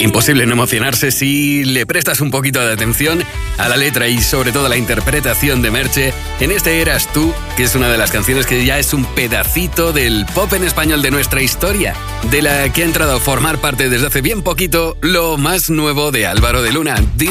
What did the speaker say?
Imposible no emocionarse si le prestas un poquito de atención a la letra y sobre todo a la interpretación de Merche en este Eras Tú, que es una de las canciones que ya es un pedacito del pop en español de nuestra historia, de la que ha entrado a formar parte desde hace bien poquito lo más nuevo de Álvaro de Luna.